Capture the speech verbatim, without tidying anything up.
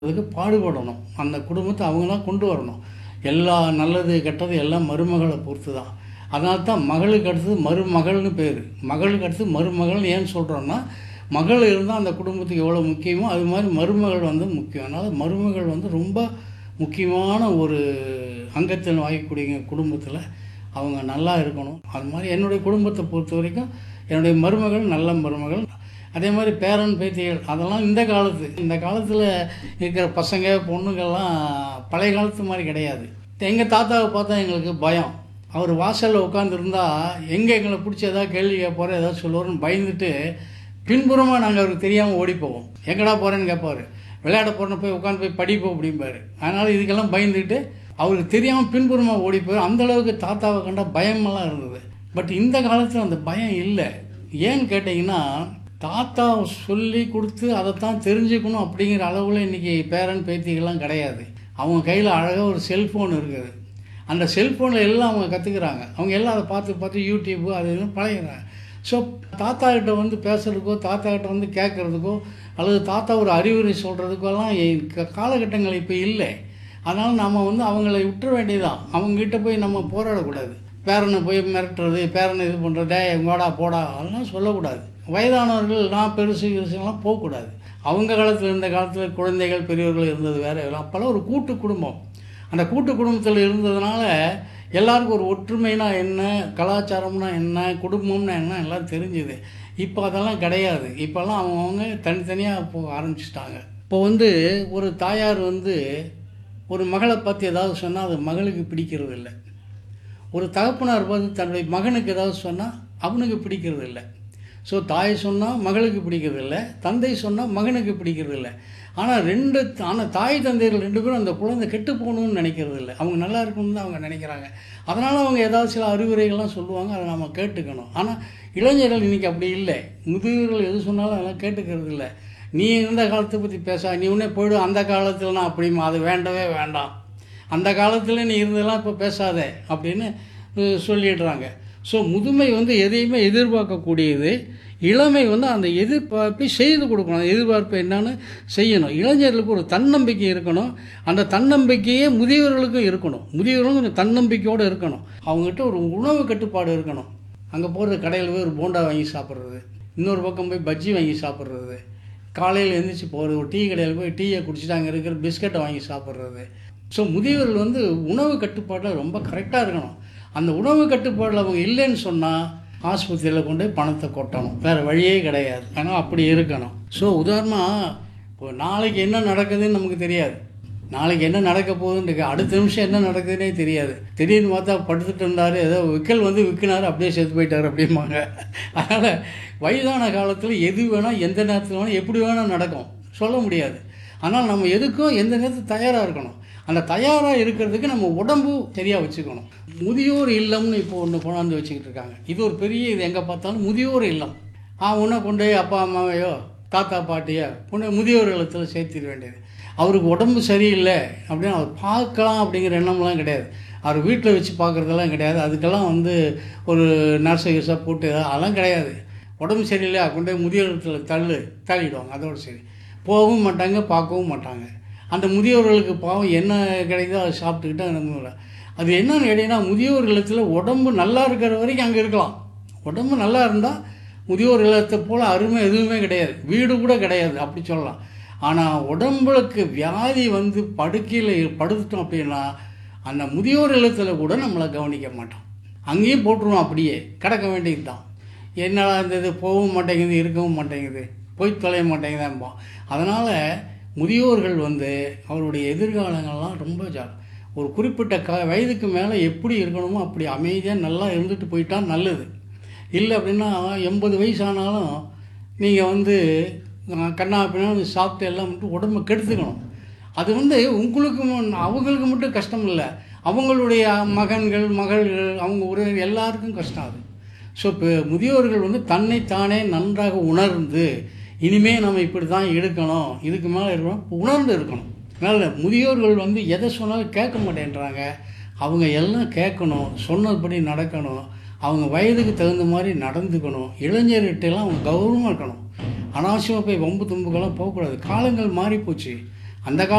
அதுக்கு பாடுபடணும். அந்த குடும்பத்தை அவங்க தான் கொண்டு வரணும். எல்லா நல்லது, கெட்டது எல்லாம் மருமகள பொறுத்து தான். அதனால தான் மகளுக்கு அடுத்தது மருமகள்னு பேரு. மகளுக்கு அடுத்து மருமகள்னு ஏன் சொல்றோம்னா, மகள் இருந்தா அந்த குடும்பத்துக்கு எவ்வளோ முக்கியமோ, அது மாரி மருமகள் வந்து முக்கியம். அதனால மருமகள் வந்து ரொம்ப முக்கியமான ஒரு அங்கத்தின் வகிக்கக்கூடிய குடும்பத்தில அவங்க நல்லா இருக்கணும். அது மாரி என்னுடைய குடும்பத்த பொறுத்தவரைக்கும், என்னுடைய மருமகள் நல்ல மருமகள். அதே மாரி பேரன், பேத்திகள் அதெல்லாம் இந்த காலத்து இந்த காலத்தில இருக்கிற பசங்க, பொண்ணுங்கள்லாம் பழைய காலத்து மாரி கிடையாது. எங்க தாத்தாவ பார்த்தா எங்களுக்கு பயம். அவர் வாசல்ல உட்காந்துருந்தா, எங்க எங்கள புடிச்சு ஏதாவது கேள்வி கேட்பாரோ, ஏதாவது சொல்லுவாருன்னு பயந்துட்டு, பின்புறமா நாங்க அவருக்கு தெரியாம ஓடி போவோம். எங்கடா போறேன்னு கேட்பாரு. விளையாட போறேன்னு போய் உட்காந்து போய் படிப்போம் அப்படிம்பாரு. அதனால இதுக்கெல்லாம் பயந்துட்டு, அவருக்கு தெரியாம பின்புறமா ஓடி போய் அந்த அளவுக்கு தாத்தாவை கண்டா பயமெல்லாம் இருந்தது. பட் இந்த காலத்துல அந்த பயம் இல்ல. ஏன்னு கேட்டீங்கன்னா, தாத்தா சொல்லி குடுத்து அதைத்தான் தெரிஞ்சுக்கணும் அப்படிங்கிற அளவுல இன்னைக்கு பேரன், பேத்திகள்லாம் கிடையாது. அவங்க கையில அழகா ஒரு செல்ஃபோன் இருக்குது. அந்த செல்ஃபோனில் எல்லாம் அவங்க கற்றுக்குறாங்க. அவங்க எல்லாம் அதை பார்த்து பார்த்து யூடியூப்பு அது இதுன்னு பழகிறாங்க. ஸோ தாத்தா கிட்ட வந்து பேசுகிறதுக்கோ, தாத்தா கிட்ட வந்து கேட்குறதுக்கோ, அல்லது தாத்தா ஒரு அறிவுரை சொல்கிறதுக்கோலாம் காலகட்டங்கள் இப்போ இல்லை. அதனால் நம்ம வந்து அவங்கள விட்டுற வேண்டியதான். அவங்ககிட்ட போய் நம்ம போராடக்கூடாது. பேரனை போய் மிரட்டுறது, பேரனை இது பண்ணுறது, டே எங்கோடா போடா அதெல்லாம் சொல்லக்கூடாது. வயதானவர்கள் நான் பெருசு பெருசுலாம் போகக்கூடாது. அவங்க காலத்தில் இந்த காலத்தில் குழந்தைகள், பெரியவர்கள் இருந்தது வேறு. அப்போல்லாம் ஒரு கூட்டு குடும்பம். அந்த கூட்டு குடும்பத்தில் இருந்ததுனால எல்லாருக்கும் ஒரு ஒற்றுமைனா என்ன, கலாச்சாரம்னா என்ன, குடும்பம்னா என்ன எல்லாம் தெரிஞ்சுது. இப்போ அதெல்லாம் கிடையாது. இப்போல்லாம் அவங்கவுங்க தனித்தனியாக போக ஆரம்பிச்சிட்டாங்க. இப்போ வந்து ஒரு தாயார் வந்து ஒரு மகளை பற்றி ஏதாவது சொன்னால் அது மகளுக்கு பிடிக்கிறது இல்லை. ஒரு தகப்பனார் பார்த்து தன்னுடைய மகனுக்கு ஏதாவது சொன்னால் அவனுக்கு பிடிக்கிறது இல்லை. ஸோ தாய் சொன்னால் மகளுக்கு பிடிக்கிறது இல்லை, தந்தை சொன்னால் மகனுக்கு பிடிக்கிறது இல்லை. ஆனால் ரெண்டு ஆனால் தாய் தந்தையர்கள் ரெண்டு பேரும் அந்த குழந்தை கெட்டு போகணும்னு நினைக்கிறது இல்லை. அவங்க நல்லா இருக்கணும்னு தான் அவங்க நினைக்கிறாங்க. அதனால் அவங்க ஏதாவது சில அறிவுரைகள்லாம் சொல்லுவாங்க, அதை நம்ம கேட்டுக்கணும். ஆனால் இளைஞர்கள் இன்றைக்கி அப்படி இல்லை. முதியவர்கள் எது சொன்னாலும் அதெல்லாம் கேட்டுக்கிறது இல்லை. நீ இந்த காலத்தை பற்றி பேச, நீ உடனே போய்டு அந்த காலத்துலனா அப்படிமா, அது வேண்டவே வேண்டாம், அந்த காலத்தில் நீ இருந்ததெல்லாம் இப்போ பேசாத அப்படின்னு சொல்லிடுறாங்க. ஸோ முதுமை வந்து எதையுமே எதிர்பார்க்கக்கூடியது. இளமை வந்து அந்த எதிர்பார்ப்பை செய்து கொடுக்கணும். அந்த எதிர்பார்ப்பு என்னன்னு செய்யணும். இளைஞர்களுக்கு ஒரு தன்னம்பிக்கை இருக்கணும். அந்த தன்னம்பிக்கையே முதியவர்களுக்கும் இருக்கணும். முதியவர்களும் ஒரு தன்னம்பிக்கையோடு இருக்கணும். அவங்ககிட்ட ஒரு உணவு கட்டுப்பாடு இருக்கணும். அங்கே போகிற கடையில் போய் ஒரு போண்டா வாங்கி சாப்பிட்றது, இன்னொரு பக்கம் போய் பஜ்ஜி வாங்கி சாப்பிட்றது, காலையில் எழுந்திரிச்சு போகிறது, ஒரு டீ கடையில் போய் டீயை குடிச்சிட்டு அங்கே இருக்கிற பிஸ்கட்டை வாங்கி சாப்பிட்றது. ஸோ முதியவர்கள் வந்து உணவு கட்டுப்பாட்டில் ரொம்ப கரெக்டாக இருக்கணும். அந்த உணவு கட்டுப்பாடில் அவங்க இல்லைன்னு சொன்னால் ஆஸ்பத்திரியில் கொண்டு போய் பணத்தை கொட்டணும். வேறு வழியே கிடையாது. ஆனால் அப்படி இருக்கணும். ஸோ உதாரணமாக இப்போ நாளைக்கு என்ன நடக்குதுன்னு நமக்கு தெரியாது. நாளைக்கு என்ன நடக்க போகுதுன்னு அடுத்த நிமிஷம் என்ன நடக்குதுன்னே தெரியாது. திடீர்னு பார்த்தா படுத்துட்டு இருந்தார், ஏதோ விக்கல் வந்து விற்கினார், அப்படியே செத்து போயிட்டார் அப்படிம்பாங்க. அதனால் வயதான காலத்தில் எது வேணால், எந்த நேரத்தில் வேணால், எப்படி வேணால் நடக்கும், சொல்ல முடியாது. ஆனால் நம்ம எதுக்கும் எந்த நேரத்தில் தயாராக இருக்கணும். அந்த தயாராக இருக்கிறதுக்கு நம்ம உடம்பு சரியாக வச்சுக்கணும். முதியோர் இல்லம்னு இப்போ ஒன்று கொண்டாந்து வச்சுக்கிட்டு இருக்காங்க. இது ஒரு பெரிய இது. எங்கே பார்த்தாலும் முதியோர் இல்லம். ஆ உன்னை கொண்டு அப்பா அம்மாவையோ தாத்தா பாட்டியோ கொண்டு முதியோர் இல்லத்தில் சேர்த்திட வேண்டியது. அவருக்கு உடம்பு சரியில்லை அப்படின்னு அவர் பார்க்கலாம் அப்படிங்கிற எண்ணம்லாம் கிடையாது. அவர் வீட்டில் வச்சு பார்க்குறதெல்லாம் கிடையாது. அதுக்கெல்லாம் வந்து ஒரு நர்ஸை யூஸாக போட்டு அதெல்லாம் கிடையாது. உடம்பு சரியில்லை கொண்டு முதியோர் இல்லத்தில் தள்ளு தள்ளிடுவாங்க. அதோடு சரி. போகவும் மாட்டாங்க, பார்க்கவும் மாட்டாங்க. அந்த முதியோர்களுக்கு பாவம் என்ன கிடைக்குதோ அதை சாப்பிட்டுக்கிட்டு நம்ம அது என்னன்னு கேட்டிங்கன்னா, முதியோர் இல்லத்தில் உடம்பு நல்லா இருக்கிற வரைக்கும் அங்கே இருக்கலாம். உடம்பு நல்லா இருந்தால் முதியோர் இல்லத்தை போல் அருமை எதுவுமே கிடையாது. வீடு கூட கிடையாது அப்படி சொல்லலாம். ஆனால் உடம்புக்கு வியாதி வந்து படுக்கையில் படுத்துட்டோம் அப்படின்னா அந்த முதியோர் இல்லத்தில் கூட நம்மளை கவனிக்க மாட்டோம். அங்கேயும் போட்டுருவோம், அப்படியே கிடக்க வேண்டியது தான். என்னடா இருந்தது, போகவும் மாட்டேங்குது, இருக்கவும் மாட்டேங்குது, போய் தொலைய மாட்டேங்குதான்போம். அதனால் முதியோர்கள் வந்து அவருடைய எதிர்காலங்கள்லாம் ரொம்ப ஜா ஒரு குறிப்பிட்ட க வயதுக்கு மேலே எப்படி இருக்கணுமோ அப்படி அமைதியாக நல்லா இருந்துட்டு போயிட்டா நல்லது. இல்லை அப்படின்னா எண்பது வயசு ஆனாலும் நீங்கள் வந்து கண்ணா அப்படின்னா சாப்பிட்டு எல்லாம் மட்டும் உடம்பை கெடுத்துக்கணும். அது வந்து உங்களுக்கு அவங்களுக்கு மட்டும் கஷ்டம் இல்லை, அவங்களுடைய மகன்கள், மகள்கள், அவங்க உறவினர் எல்லாருக்கும் கஷ்டம் அது. ஸோ இப்போ முதியோர்கள் வந்து தன்னைத்தானே நன்றாக உணர்ந்து இனிமே நம்ம இப்படி தான் இருக்கணும், இதுக்கு மேலே இருக்கணும், உணர்ந்து இருக்கணும். அதனால் முதியோர்கள் வந்து எதை சொன்னாலும் கேட்க மாட்டேன்றாங்க. அவங்க எல்லாம் கேட்கணும், சொன்னபடி நடக்கணும், அவங்க வயதுக்கு தகுந்த மாதிரி நடந்துக்கணும். இளைஞர்கிட்டலாம் அவங்க கௌரவமாக இருக்கணும். அனாவசியமாக போய் வம்பு தும்புக்கெல்லாம் போகக்கூடாது. காலங்கள் மாறிப்போச்சு. அந்த கால